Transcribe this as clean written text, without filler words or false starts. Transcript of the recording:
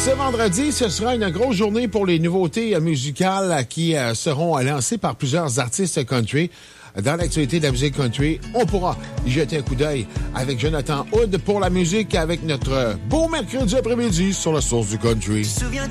Ce vendredi, ce sera une grosse journée pour les nouveautés musicales qui seront lancées par plusieurs artistes country. Dans l'actualité de la musique country, on pourra y jeter un coup d'œil avec Jonathan Hood pour la musique avec notre beau mercredi après-midi sur la source du country.